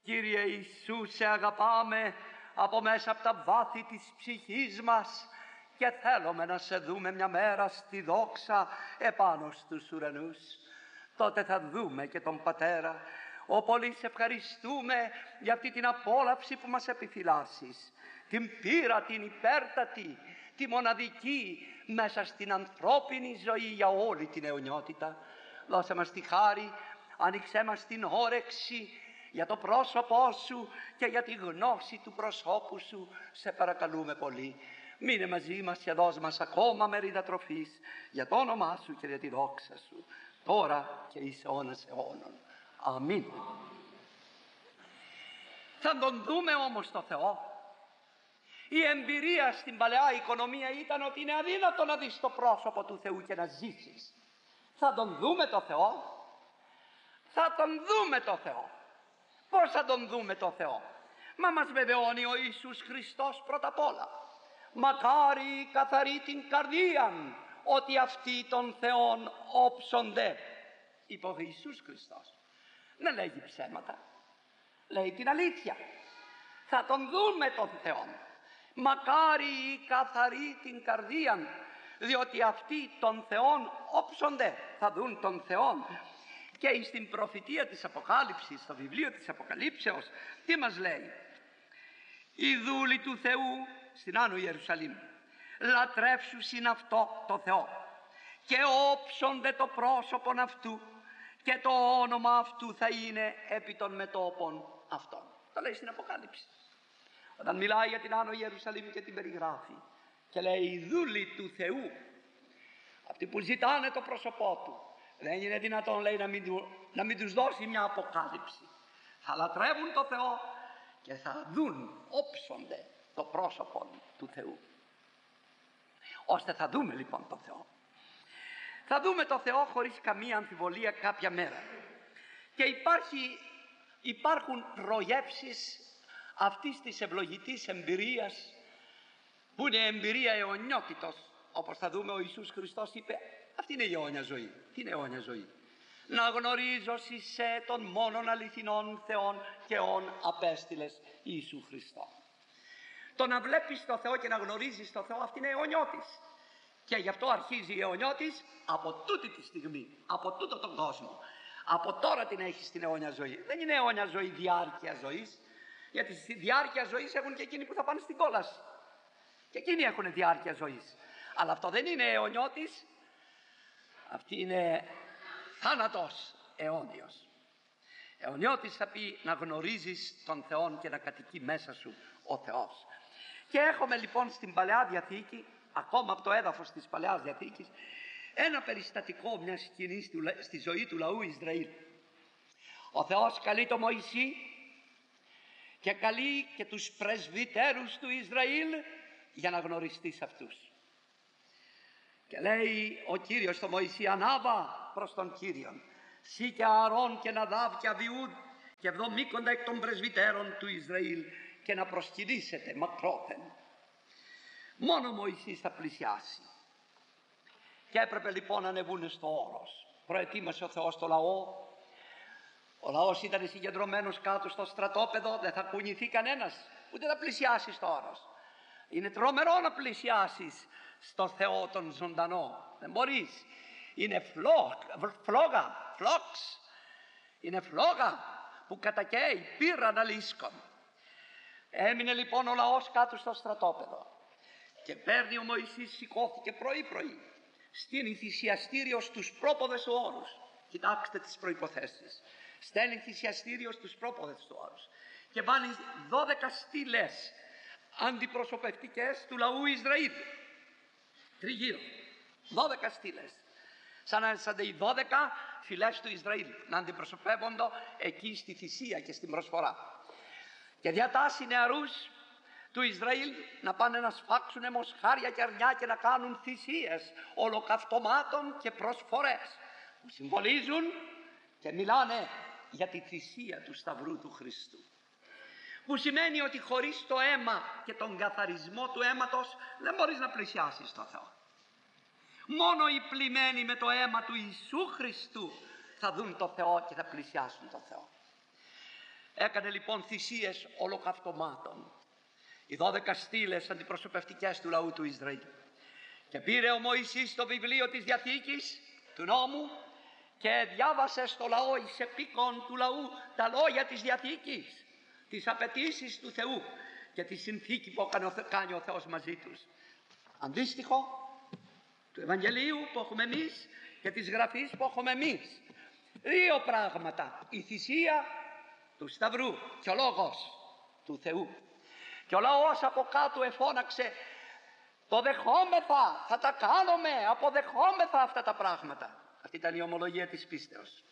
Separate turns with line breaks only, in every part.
Κύριε Ιησού, σε αγαπάμε από μέσα από τα βάθη της ψυχής μας και θέλουμε να σε δούμε μια μέρα στη δόξα επάνω στους ουρανούς. Τότε θα δούμε και τον Πατέρα. Πολύ σε ευχαριστούμε για αυτή την απόλαυση που μας επιφυλάσσεις, την πείρα, την υπέρτατη, τη μοναδική μέσα στην ανθρώπινη ζωή για όλη την αιωνιότητα. Δώσε μας τη χάρη, άνοιξέ μας την όρεξη για το πρόσωπό σου και για τη γνώση του προσώπου σου. Σε παρακαλούμε πολύ. Μείνε μαζί μας και δώσ' μας ακόμα μερίδα τροφής για το όνομά σου και για τη δόξα σου, τώρα και εις αιώνας αιώνων. Αμήν. Θα τον δούμε όμως το Θεό. Η εμπειρία στην παλαιά οικονομία ήταν ότι είναι αδύνατο να δεις το πρόσωπο του Θεού και να ζήσεις. Θα τον δούμε το Θεό. Θα τον δούμε το Θεό. Πώς θα τον δούμε το Θεό? Μα μας βεβαιώνει ο Ιησούς Χριστός πρώτα απ' όλα. Μακάρι οι καθαροί την καρδίαν, ότι αυτοί των Θεών όψονται. Είπε ο Ιησούς Χριστός. Δεν λέγει ψέματα, λέει την αλήθεια. Θα τον δούμε τον Θεό. Μακάρι οι καθαροί την καρδίαν, διότι αυτοί των Θεών όψονται. Θα δουν τον Θεό. Και στην προφητεία της Αποκάλυψης, στο βιβλίο της Αποκαλύψεως, τι μας λέει? Οι δούλοι του Θεού στην Άνω Ιερουσαλήμ λατρεύσουσιν αυτό το Θεό και όψονται το πρόσωπον αυτού και το όνομα αυτού θα είναι επί των μετώπων αυτών. Το λέει στην Αποκάλυψη. Όταν μιλάει για την Άνω Ιερουσαλήμ και την περιγράφει και λέει οι δούλοι του Θεού, αυτοί που ζητάνε το πρόσωπό του, δεν είναι δυνατόν, λέει, να μην τους δώσει μια αποκάλυψη. Θα λατρεύουν το Θεό και θα δουν, όψονται το πρόσωπο του Θεού. Ώστε θα δούμε λοιπόν το Θεό. Θα δούμε το Θεό χωρίς καμία αμφιβολία κάποια μέρα. Και υπάρχουν προγεύσεις αυτής της ευλογητής εμπειρίας, που είναι εμπειρία αιωνιότητος. Όπως θα δούμε, ο Ιησούς Χριστός είπε, αυτή είναι η αιώνια ζωή. Τι είναι η αιώνια ζωή? Να γνωρίζω σε τον μόνον αληθινών Θεών και ον απέστειλες Ιησού Χριστό. Το να βλέπεις το Θεό και να γνωρίζεις το Θεό, αυτή είναι αιωνιώτης. Και γι' αυτό αρχίζει η αιωνιώτης από τούτη τη στιγμή, από τούτο τον κόσμο. Από τώρα την έχεις την αιώνια ζωή. Δεν είναι αιώνια ζωή διάρκεια ζωής, γιατί στη διάρκεια ζωής έχουν και εκείνοι που θα πάνε στην κόλαση. Και εκείνοι έχουν διάρκεια ζωής. Αλλά αυτό δεν είναι αιωνιώτης. Αυτή είναι θάνατος αιώνιος. Αιωνιώτης θα πει να γνωρίζεις τον Θεό και να κατοικεί μέσα σου ο Θεός. Και έχουμε λοιπόν στην Παλαιά Διαθήκη, ακόμα από το έδαφος της Παλαιάς Διαθήκης, ένα περιστατικό, μια σκηνή στη ζωή του λαού Ισραήλ. Ο Θεός καλεί τον Μωυσή και καλεί και τους πρεσβυτέρους του Ισραήλ για να γνωριστείς αυτούς. Και λέει ο Κύριος στο Μωυσή, ανάβα προς τον Κύριον, σύ και Ααρών και Ναδάβ και Αβιούντ και 70 εκ των πρεσβυτέρων του Ισραήλ, και να προσκυνήσετε μακρόθεν. Μόνο ο Μωυσής θα πλησιάσει. Και έπρεπε λοιπόν να ανεβούν στο όρος. Προετοίμασε ο Θεός το λαό. Ο λαός ήταν συγκεντρωμένος κάτω στο στρατόπεδο, δεν θα κουνηθεί κανένας, ούτε θα πλησιάσει στο όρος. Είναι τρομερό να πλησιάσεις στο Θεό τον ζωντανό. Δεν μπορείς. Είναι φλόγα, είναι φλόγα που κατακαίει, πύρα να λύσκον. Έμεινε λοιπόν ο λαός κάτω στο στρατόπεδο. Και παίρνει ο Μωυσής, σηκώθηκε πρωί-πρωί, στείνει θυσιαστήριο στους πρόποδες του όρους. Κοιτάξτε τις προϋποθέσεις. Στέλνει θυσιαστήριο στους πρόποδες του όρους και βάλει 12 στήλες αντιπροσωπευτικές του λαού Ισραήλ τριγύρω. 12 στήλες, σαν οι 12 φυλές του Ισραήλ, να αντιπροσωπεύονται εκεί στη θυσία και στην προσφορά. Και διατάσσει νεαρούς του Ισραήλ να πάνε να σφάξουν μοσχάρια και αρνιά και να κάνουν θυσίες ολοκαυτωμάτων και προσφορές που συμβολίζουν και μιλάνε για τη θυσία του Σταυρού του Χριστού, που σημαίνει ότι χωρίς το αίμα και τον καθαρισμό του αίματος δεν μπορείς να πλησιάσεις το Θεό. Μόνο οι πλημμένοι με το αίμα του Ιησού Χριστού θα δουν το Θεό και θα πλησιάσουν το Θεό. Έκανε λοιπόν θυσίες ολοκαυτωμάτων. Οι 12 στήλες αντιπροσωπευτικές του λαού του Ισραήλ. Και πήρε ο Μωυσής το βιβλίο της Διαθήκης, του νόμου, και διάβασε στο λαό εις επίκον του λαού τα λόγια της Διαθήκης, τις απαιτήσεις του Θεού και τη συνθήκη που κάνει ο Θεός μαζί τους. Αντίστοιχο του Ευαγγελίου που έχουμε εμείς και της Γραφής που έχουμε εμείς. Δύο πράγματα, η θυσία του Σταυρού και ο λόγος του Θεού. Και ο λαός από κάτω εφώναξε, το δεχόμεθα, θα τα κάνουμε, αποδεχόμεθα αυτά τα πράγματα. Αυτή ήταν η ομολογία της πίστεως.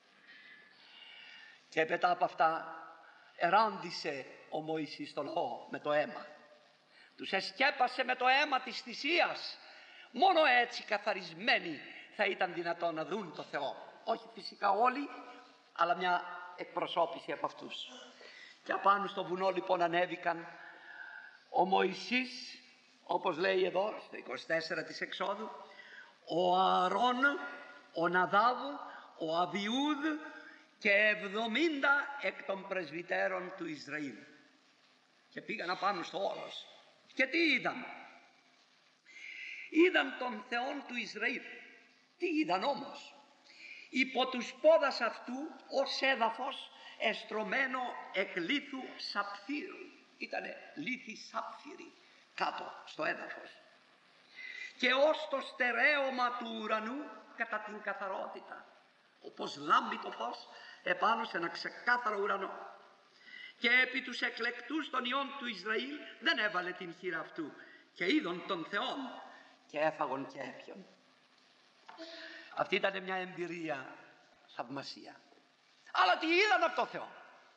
Και μετά από αυτά εράντησε ο Μωυσής το λαό με το αίμα. Τους εσκέπασε με το αίμα της θυσίας. Μόνο έτσι καθαρισμένοι θα ήταν δυνατόν να δουν το Θεό. Όχι φυσικά όλοι, αλλά μια εκπροσώπηση από αυτούς. Και απάνω στο βουνό λοιπόν ανέβηκαν ο Μωυσής, όπως λέει εδώ στο 24 της Εξόδου, ο Ααρών, ο Ναδάβ, ο Αβιούδ και 70 εκ των πρεσβυτέρων του Ισραήλ. Και πήγαν απάνω στο όρος. Και τι είδαν? Είδαν τον Θεόν του Ισραήλ. Τι είδαν όμως? Υπό τους πόδας αυτού ως έδαφος εστρωμένο εκ λίθου σαπφύρου. Ήτανε λίθη σάπφυρη κάτω στο έδαφος. Και ως το στερέωμα του ουρανού κατά την καθαρότητα. Όπως λάμπει το φως επάνω σε ένα ξεκάθαρο ουρανό. Και επί τους εκλεκτούς των ιών του Ισραήλ δεν έβαλε την χείρα αυτού. Και είδον τον Θεόν και έφαγον και έπιον. Αυτή ήταν μια εμπειρία θαυμασία. Αλλά τι είδαν από το Θεό?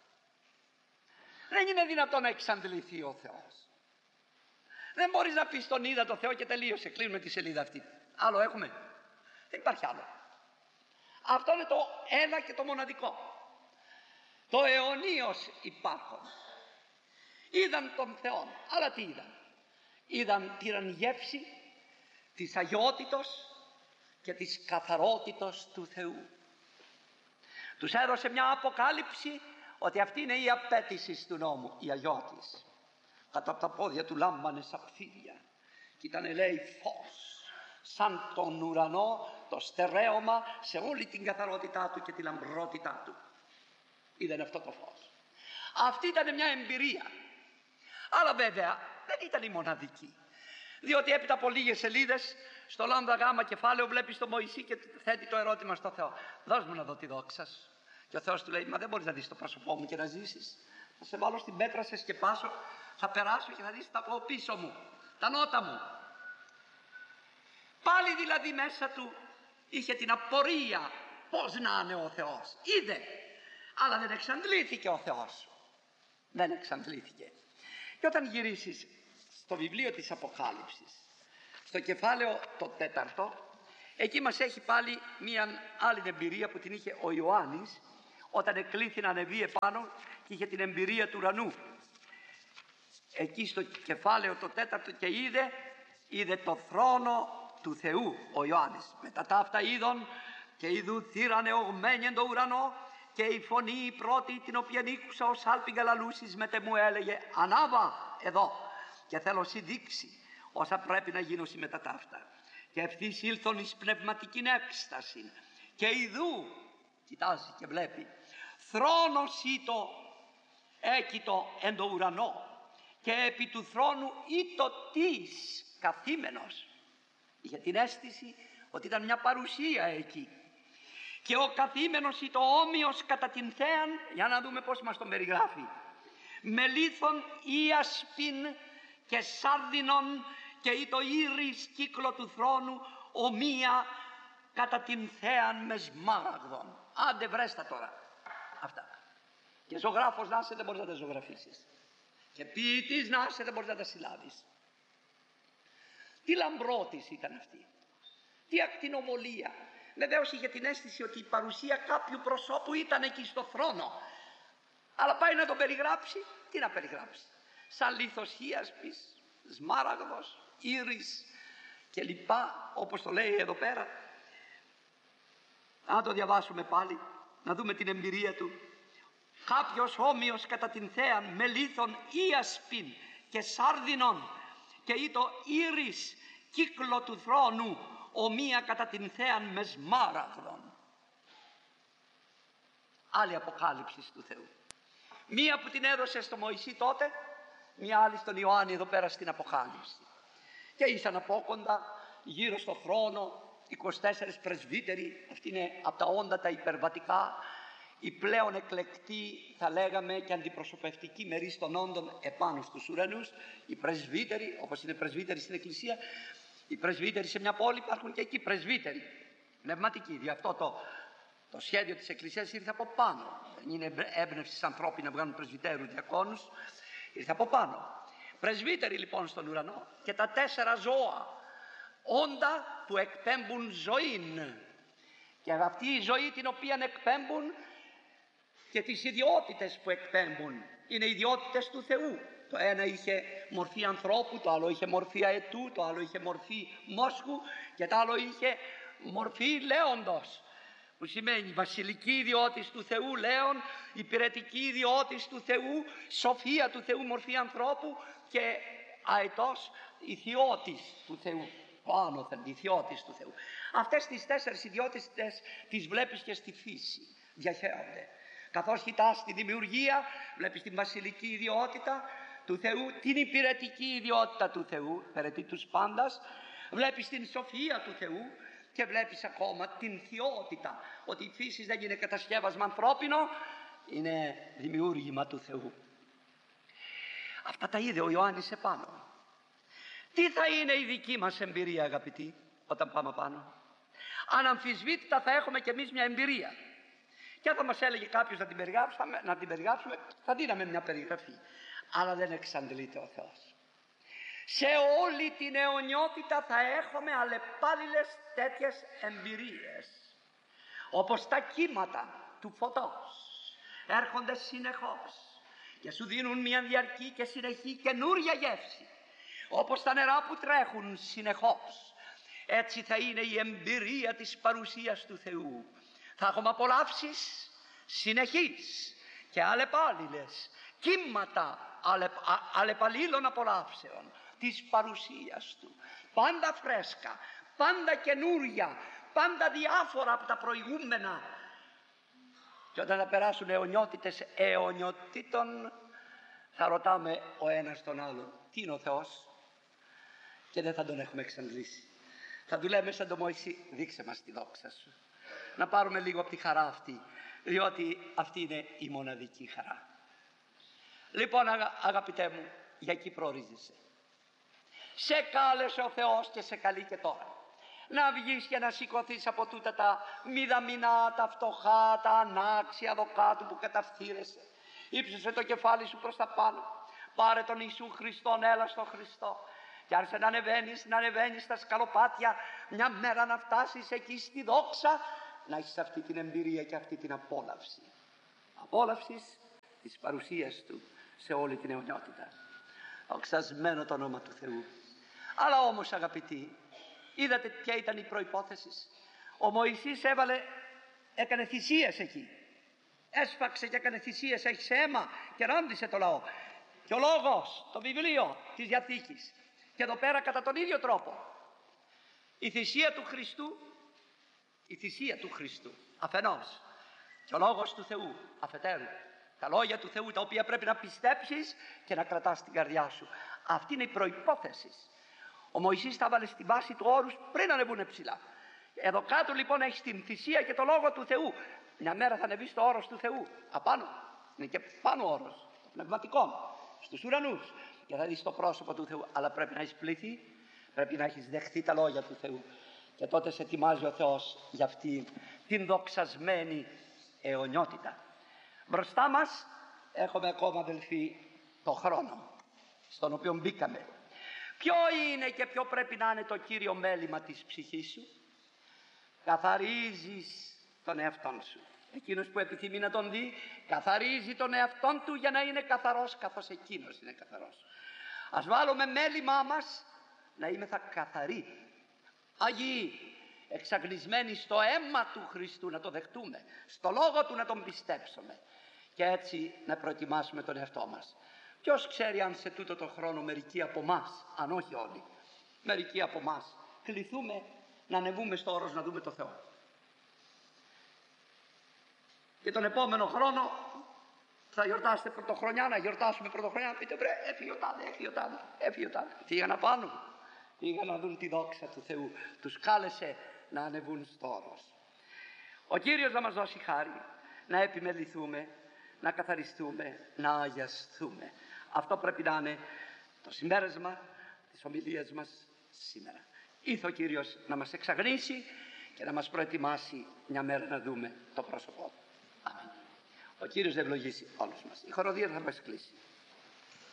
Δεν είναι δυνατόν να εξαντληθεί ο Θεός. Δεν μπορείς να πεις τον είδα το Θεό και τελείωσε. Κλείνουμε τη σελίδα αυτή. Άλλο έχουμε? Δεν υπάρχει άλλο. Αυτό είναι το ένα και το μοναδικό. Το αιωνίως υπάρχον. Είδαν τον Θεό. Αλλά τι είδαν? Πήραν γεύση της αγιότητος και της καθαρότητος του Θεού. Τους έδωσε μια αποκάλυψη ότι αυτή είναι η απέτηση του νόμου, η αγιώτης. Κάτω από τα πόδια του λάμπανε σαπφύρια και ήταν, λέει, φως σαν τον ουρανό, το στερέωμα σε όλη την καθαρότητά του και τη λαμπρότητά του. Είδαν αυτό το φως. Αυτή ήταν μια εμπειρία. Αλλά βέβαια δεν ήταν η μοναδική. Διότι έπειτα από λίγες σελίδες στο λάμδα γάμα κεφάλαιο βλέπεις τον Μωυσή και θέτει το ερώτημα στο Θεό. Δώσ' μου να δω τη δόξα σου. Και ο Θεός του λέει, μα δεν μπορείς να δεις το πρόσωπό μου και να ζήσεις. Θα σε βάλω στην πέτρα, σε σκεπάσω, θα περάσω και θα δεις τα από πίσω μου, τα νότα μου. Πάλι δηλαδή μέσα του είχε την απορία πώς να είναι ο Θεός. Είδε, αλλά δεν εξαντλήθηκε ο Θεός. Δεν εξαντλήθηκε. Και όταν γυρίσεις στο βιβλίο της Αποκάλυψης, στο κεφάλαιο το 4, εκεί μας έχει πάλι μία άλλη εμπειρία που την είχε ο Ιωάννης όταν εκλήθη να ανεβεί επάνω και είχε την εμπειρία του ουρανού. Εκεί στο κεφάλαιο το 4 και είδε το θρόνο του Θεού ο Ιωάννης. Μετά τα αυτά είδον και ειδού θύραν εωγμένη εν το ουρανό και η φωνή η πρώτη την οποία ήκουσα ως άλπιγγα λαλούσης μετέ μου έλεγε, ανάβα εδώ και θέλω σοι δείξει όσα πρέπει να γίνουν μετά τα αυτά. Και ευθύς ήλθον εις πνευματικήν έκσταση και ειδού, κοιτάζει και βλέπει, θρόνος ήτο έκειτο εν το ουρανό και επί του θρόνου ήτο της καθήμενος. Είχε την αίσθηση ότι ήταν μια παρουσία εκεί. Και ο καθήμενος ήτο όμοιος κατά την θέαν, για να δούμε πώς μας τον περιγράφει, με λίθον ιασπιν και σάρδινον και ήτο ήρης κύκλο του θρόνου ομοία κατά την θέαν με σμάραγδον. Άντε βρέστα τώρα αυτά. Και ζωγράφος να είσαι δεν μπορείς να τα ζωγραφίσεις. Και ποιητής να είσαι δεν μπορείς να τα συλλάβεις. Τι λαμπρότης ήταν αυτή. Τι ακτινοβολία. Βεβαίως είχε την αίσθηση ότι η παρουσία κάποιου προσώπου ήταν εκεί στο θρόνο. Αλλά πάει να το περιγράψει. Τι να περιγράψει? Σαν λίθος χίασπης, σμάραγδος, ήρης και λοιπά, όπως το λέει εδώ πέρα. Να το διαβάσουμε πάλι, να δούμε την εμπειρία του. κάποιος όμοιος κατά την θέαν με λίθον ή ασπιν και σάρδινον και ή το ήρης κύκλο του θρόνου ομοία κατά την θέαν με σμάραγδον. Άλλη αποκάλυψη του Θεού. Μία που την έδωσε στο Μωυσή τότε, μία άλλη στον Ιωάννη εδώ πέρα στην Αποκάλυψη. Και ήσαν απόκοντα γύρω στο θρόνο 24 πρεσβύτεροι. Αυτή είναι από τα όντα τα υπερβατικά, η πλέον εκλεκτή, θα λέγαμε, και αντιπροσωπευτική μερί των όντων επάνω στους ουρανούς. Οι πρεσβύτεροι, όπως είναι πρεσβύτεροι στην Εκκλησία, οι πρεσβύτεροι σε μια πόλη, υπάρχουν και εκεί πρεσβύτεροι πνευματικοί. Γι' αυτό το σχέδιο της Εκκλησίας ήρθε από πάνω. Δεν είναι έμπνευση στις ανθρώποι να βγάλουν πρεσβυτέρους, διακόνους, ήρθε από πάνω. Πρεσβύτεροι λοιπόν στον ουρανό και τα 4 ζώα, όντα που εκπέμπουν ζωήν. Και αυτή η ζωή την οποία εκπέμπουν και τις ιδιότητες που εκπέμπουν είναι ιδιότητες του Θεού. Το ένα είχε μορφή ανθρώπου, το άλλο είχε μορφή αετού, το άλλο είχε μορφή μόσχου και το άλλο είχε μορφή λέοντος, που σημαίνει βασιλική ιδιότης του Θεού λέον, υπηρετική ιδιότης του Θεού, σοφία του Θεού, μορφή ανθρώπου και αετός ιδιότης του Θεού. Άνωθεν ιδιότης του Θεού. Αυτές τις 4 ιδιότητες τις βλέπεις και στη φύση, διαχέονται. Καθώς κοιτάς τη δημιουργία, βλέπεις την βασιλική ιδιότητα του Θεού, την υπηρετική ιδιότητα του Θεού, υπηρετεί τους πάντας, βλέπεις την σοφία του Θεού και βλέπεις ακόμα την θεότητα, ότι η φύση δεν είναι κατασκεύασμα ανθρώπινο, είναι δημιούργημα του Θεού. Αυτά τα είδε ο Ιωάννης επάνω. Τι θα είναι η δική μας εμπειρία, αγαπητοί, όταν πάμε πάνω? Αναμφισβήτητα θα έχουμε κι εμείς μια εμπειρία. Και αν θα μας έλεγε κάποιος να την περιγράψουμε, θα δίναμε μια περιγραφή. Αλλά δεν εξαντλείται ο Θεός. Σε όλη την αιωνιότητα θα έχουμε αλλεπάλληλες τέτοιες εμπειρίες. Όπως τα κύματα του φωτός έρχονται συνεχώς και σου δίνουν μια διαρκή και συνεχή καινούρια γεύση. Όπως τα νερά που τρέχουν συνεχώς, έτσι θα είναι η εμπειρία της παρουσίας του Θεού. Θα έχουμε απολαύσεις συνεχείς και αλλεπάλληλες, κύματα αλλεπαλλήλων απολαύσεων της παρουσίας Του. Πάντα φρέσκα, πάντα καινούρια, πάντα διάφορα από τα προηγούμενα. Και όταν θα περάσουν αιωνιότητες αιωνιοτήτων, θα ρωτάμε ο ένας τον άλλον, τι είναι ο Θεός? Και δεν θα τον έχουμε εξαντλήσει. Θα του λέμε σαν τον Μωυσή, δείξε μας τη δόξα σου. Να πάρουμε λίγο από τη χαρά αυτή, διότι αυτή είναι η μοναδική χαρά. Λοιπόν, αγαπητέ μου, για εκεί προορίζεσαι. Σε κάλεσε ο Θεός και σε καλεί και τώρα να βγεις και να σηκωθείς από τούτα τα μηδαμινά, τα φτωχά, τα ανάξια δοκάτου που καταφθείρεσαι. Ήψωσε το κεφάλι σου προς τα πάνω. Πάρε τον Ιησού Χριστόν, έλα στο Χριστό. Και άρχισε να ανεβαίνεις στα σκαλοπάτια, μια μέρα να φτάσεις εκεί στη δόξα, να έχεις αυτή την εμπειρία και αυτή την απόλαυση. Απόλαυσης της παρουσίας Του σε όλη την αιωνιότητα. Δοξασμένο το όνομα του Θεού. Αλλά όμως, αγαπητοί, είδατε ποια ήταν η προϋπόθεση? Ο Μωυσής έκανε θυσίες εκεί. Έσφαξε και έκανε θυσίες, έχει αίμα και ράντισε το λαό. Και ο λόγος, το βιβλίο της Διαθήκης. Και εδώ πέρα κατά τον ίδιο τρόπο. Η θυσία του Χριστού αφενός και ο λόγος του Θεού αφετέρου. Τα λόγια του Θεού τα οποία πρέπει να πιστέψεις και να κρατάς στην καρδιά σου. Αυτή είναι η προϋπόθεση. Ο Μωυσής τα έβαλε στην βάση του όρους πριν ανεβούνε ψηλά. Εδώ κάτω λοιπόν έχεις την θυσία και το λόγο του Θεού. Μια μέρα θα ανεβεί στο όρος του Θεού. Απάνω. Είναι και πάνω όρος. Το πνευματικό. Στους ουρανούς. Και θα δεις το πρόσωπο του Θεού. Αλλά πρέπει να έχεις πληθεί. Πρέπει να έχεις δεχθεί τα λόγια του Θεού. Και τότε σε ετοιμάζει ο Θεός για αυτή την δοξασμένη αιωνιότητα. Μπροστά μας έχουμε ακόμα, αδελφοί, το χρόνο στον οποίο μπήκαμε. Ποιο είναι και ποιο πρέπει να είναι το κύριο μέλημα της ψυχής σου? Καθαρίζεις τον εαυτόν σου. Εκείνος που επιθυμεί να τον δει, καθαρίζει τον εαυτόν του για να είναι καθαρός καθώς εκείνος είναι καθαρός. Ας βάλουμε μέλημά μας να είμεθα καθαροί, αγιοί, εξαγνισμένοι στο αίμα του Χριστού, να το δεχτούμε, στο λόγο Του να τον πιστέψουμε και έτσι να προετοιμάσουμε τον εαυτό μας. Ποιος ξέρει αν σε τούτο το χρόνο μερικοί από εμάς, αν όχι όλοι, μερικοί από εμάς κληθούμε να ανεβούμε στο όρος να δούμε το Θεό. Και τον επόμενο χρόνο θα γιορτάσετε πρωτοχρονιά, να γιορτάσουμε πρωτοχρονιά, πείτε βρε, έφυγε ο τάδε. Φύγαν απάνω, πήγαν να δουν τη δόξα του Θεού, τους κάλεσε να ανεβούν στο όρος. Ο Κύριος να μας δώσει χάρη, να επιμεληθούμε, να καθαριστούμε, να αγιαστούμε. Αυτό πρέπει να είναι το συμπέρασμα της ομιλίας μας σήμερα. Ήθο ο Κύριος να μας εξαγνίσει και να μας προετοιμάσει μια μέρα να δούμε το πρόσωπό του. Αμήν. Ο Κύριος ευλογήσει όλους μας. Η χοροδία θα μας κλείσει.